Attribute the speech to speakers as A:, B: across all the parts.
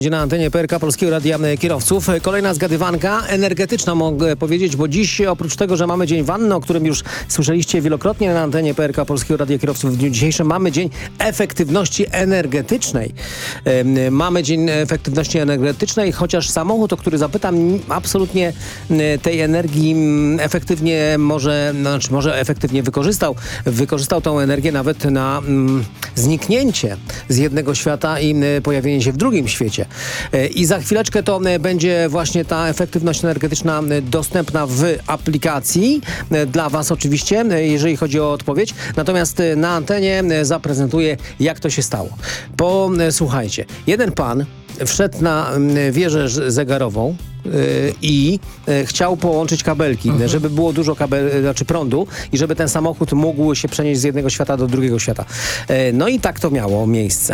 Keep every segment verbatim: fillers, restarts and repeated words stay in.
A: Na antenie P R K Polskiego Radia Kierowców. Kolejna zgadywanka energetyczna, mogę powiedzieć, bo dziś oprócz tego, że mamy Dzień Wanny, o którym już słyszeliście wielokrotnie na antenie P R K Polskiego Radia Kierowców w dniu dzisiejszym, mamy Dzień Efektywności Energetycznej. Mamy Dzień Efektywności Energetycznej, chociaż samochód, o który zapytam, absolutnie tej energii efektywnie może, znaczy może efektywnie wykorzystał. Wykorzystał tą energię nawet na mm, zniknięcie z jednego świata i pojawienie się w drugim świecie. I za chwileczkę to będzie właśnie ta efektywność energetyczna dostępna w aplikacji dla Was oczywiście, jeżeli chodzi o odpowiedź. Natomiast na antenie zaprezentuję, jak to się stało. Posłuchajcie, jeden pan wszedł na wieżę zegarową i chciał połączyć kabelki, mhm. żeby było dużo kabel, znaczy prądu i żeby ten samochód mógł się przenieść z jednego świata do drugiego świata. No i tak to miało miejsce.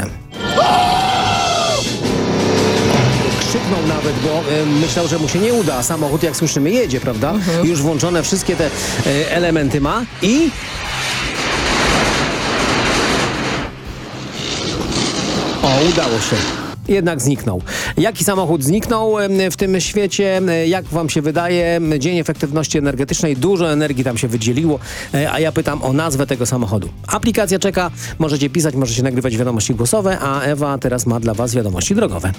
A: Krzyknął nawet, bo y, myślał, że mu się nie uda, a samochód, jak słyszymy, jedzie, prawda? Mhm. Już włączone wszystkie te y, elementy ma i... O, udało się. Jednak zniknął. Jaki samochód zniknął w tym świecie? Jak wam się wydaje? Dzień Efektywności Energetycznej. Dużo energii tam się wydzieliło, a ja pytam o nazwę tego samochodu. Aplikacja czeka. Możecie pisać, możecie nagrywać wiadomości głosowe, a Ewa teraz ma dla was wiadomości drogowe.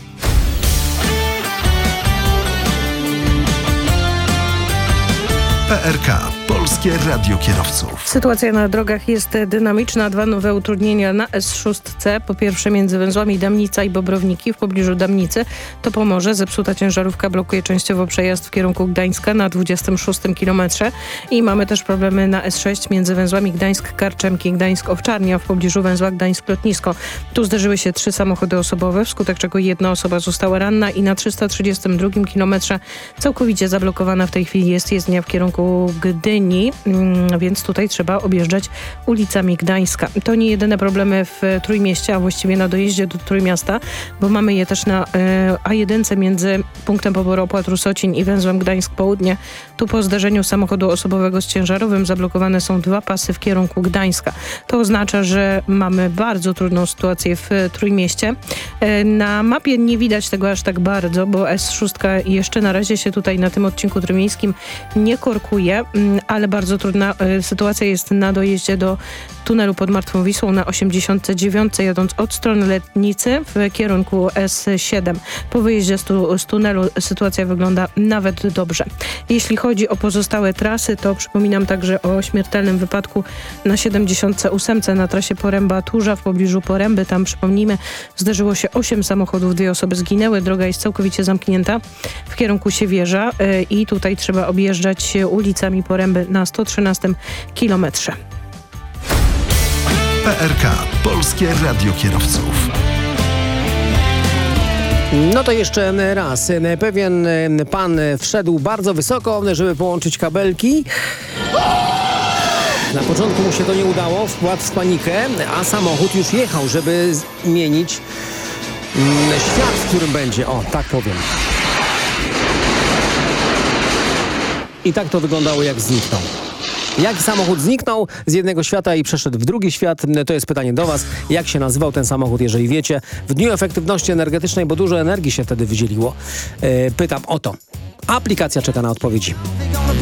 B: P R K. Polskie Radio Kierowców.
C: Sytuacja na drogach jest dynamiczna. Dwa nowe utrudnienia na S sześć. Po pierwsze między węzłami Damnica i Bobrowniki w pobliżu Damnicy. To pomoże. Zepsuta ciężarówka blokuje częściowo przejazd w kierunku Gdańska na dwudziestym szóstym kilometrze. I mamy też problemy na S sześć między węzłami Gdańsk-Karczemki, Gdańsk-Owczarnia w pobliżu węzła Gdańsk-Lotnisko. Tu zderzyły się trzy samochody osobowe, wskutek czego jedna osoba została ranna i na trzysta trzydziestym drugim kilometrze całkowicie zablokowana w tej chwili jest jezdnia w kierunku Gdyni, więc tutaj trzeba objeżdżać ulicami Gdańska. To nie jedyne problemy w Trójmieście, a właściwie na dojeździe do Trójmiasta, bo mamy je też na A jeden między punktem poboru opłat Rusocin i węzłem Gdańsk Południe. Tu po zderzeniu samochodu osobowego z ciężarowym zablokowane są dwa pasy w kierunku Gdańska. To oznacza, że mamy bardzo trudną sytuację w Trójmieście. Na mapie nie widać tego aż tak bardzo, bo S sześć jeszcze na razie się tutaj na tym odcinku trójmiejskim nie korkuje, ale bardzo trudna y, sytuacja jest na dojeździe do tunelu pod Martwą Wisłą na osiemdziesiątej dziewiątej, jadąc od strony Letnicy w kierunku S siedem. Po wyjeździe z, tu, z tunelu sytuacja wygląda nawet dobrze. Jeśli chodzi o pozostałe trasy, to przypominam także o śmiertelnym wypadku na siedemdziesiątej ósmej na trasie Poręba-Turza w pobliżu Poręby. Tam, przypomnijmy, zderzyło się osiem samochodów, dwie osoby zginęły. Droga jest całkowicie zamknięta w kierunku Siewierza y, i tutaj trzeba objeżdżać ulicami Poręby na sto trzynastym kilometrze.
B: P R K. Polskie Radio Kierowców.
A: No to jeszcze raz. Pewien pan wszedł bardzo wysoko, żeby połączyć kabelki. Na początku mu się to nie udało, wpadł w panikę, a samochód już jechał, żeby zmienić świat, w którym będzie. O, tak powiem. I tak to wyglądało, jak zniknął. Jak samochód zniknł z jednego świata i przeszedł w drugi świat, to jest pytanie do was. Jak się nazywał ten samochód, jeżeli wiecie? W Dniu Efektywności Energetycznej, bo dużo energii się wtedy wydzieliło. Pytam o to. Aplikacja czeka na odpowiedzi.